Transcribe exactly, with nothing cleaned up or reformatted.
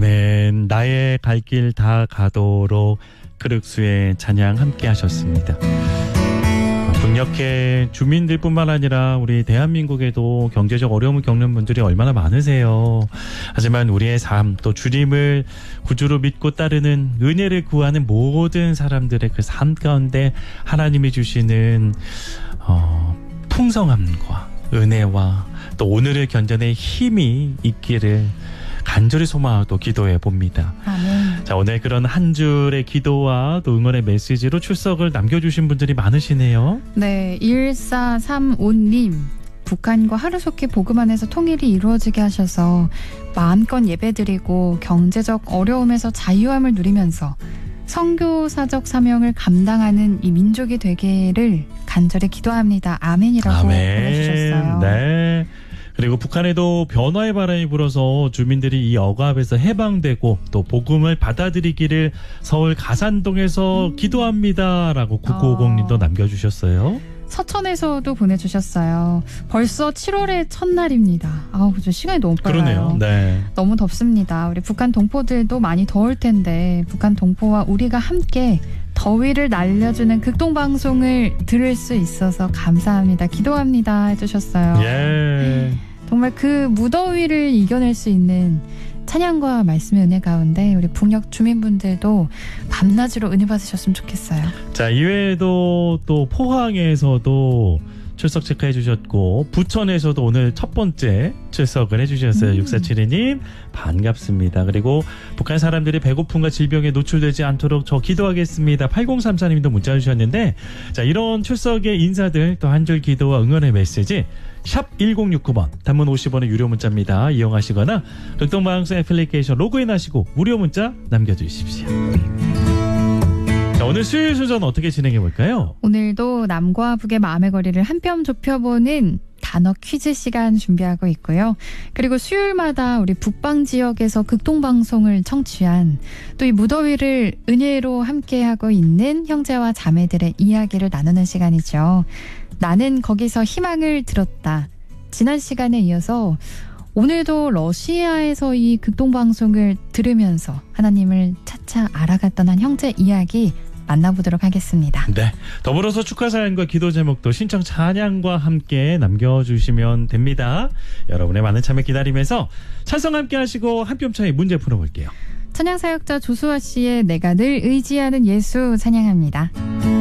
아멘. 나의 갈 길 다 가도록 그륵수의 찬양 함께 하셨습니다. 북녘의 주민들뿐만 아니라 우리 대한민국에도 경제적 어려움을 겪는 분들이 얼마나 많으세요. 하지만 우리의 삶, 또 주님을 구주로 믿고 따르는 은혜를 구하는 모든 사람들의 그 삶 가운데 하나님이 주시는 어, 풍성함과 은혜와 또 오늘을 견뎌낼 힘이 있기를 간절히 소망하고 기도해 봅니다. 아멘. 자, 오늘 그런 한 줄의 기도와 또 응원의 메시지로 출석을 남겨주신 분들이 많으시네요. 네, 일사삼오 님. 북한과 하루속히 보급 안에서 통일이 이루어지게 하셔서 마음껏 예배드리고 경제적 어려움에서 자유함을 누리면서 선교사적 사명을 감당하는 이 민족이 되기를 간절히 기도합니다. 아멘이라고 아멘. 보내주셨어요. 네. 그리고 북한에도 변화의 바람이 불어서 주민들이 이 억압에서 해방되고 또 복음을 받아들이기를 서울 가산동에서 음. 기도합니다라고 구구오공 님도 어. 남겨주셨어요. 서천에서도 보내주셨어요. 벌써 칠월의 첫날입니다. 아우, 그죠. 시간이 너무 빨라요. 그러네요. 네. 너무 덥습니다. 우리 북한 동포들도 많이 더울 텐데 북한 동포와 우리가 함께 더위를 날려주는 극동방송을 들을 수 있어서 감사합니다. 기도합니다 해주셨어요. 예. 정말 그 무더위를 이겨낼 수 있는 찬양과 말씀의 은혜 가운데 우리 북녘 주민분들도 밤낮으로 은혜 받으셨으면 좋겠어요. 자, 이외에도 또 포항에서도 출석 체크해 주셨고 부천에서도 오늘 첫 번째 출석을 해주셨어요. 음. 육사칠이 님 반갑습니다. 그리고 북한 사람들이 배고픔과 질병에 노출되지 않도록 저 기도하겠습니다. 팔공삼사 님도 문자 주셨는데, 자, 이런 출석의 인사들 또 한 줄 기도와 응원의 메시지 샵 일공육구 번 단문 오십 원의 유료 문자입니다. 이용하시거나 극동방송 애플리케이션 로그인하시고 무료 문자 남겨주십시오. 자, 오늘 수요일 수전 어떻게 진행해 볼까요? 오늘도 남과 북의 마음의 거리를 한 뼘 좁혀보는 단어 퀴즈 시간 준비하고 있고요. 그리고 수요일마다 우리 북방 지역에서 극동방송을 청취한 또 이 무더위를 은혜로 함께하고 있는 형제와 자매들의 이야기를 나누는 시간이죠. 나는 거기서 희망을 들었다. 지난 시간에 이어서 오늘도 러시아에서 이 극동방송을 들으면서 하나님을 차차 알아갔던 한 형제 이야기 만나보도록 하겠습니다. 네, 더불어서 축하 사연과 기도 제목도 신청 찬양과 함께 남겨주시면 됩니다. 여러분의 많은 참여 기다리면서 찬송 함께 하시고 한 뼘 차이 문제 풀어볼게요. 찬양 사역자 조수아 씨의 내가 늘 의지하는 예수 찬양합니다.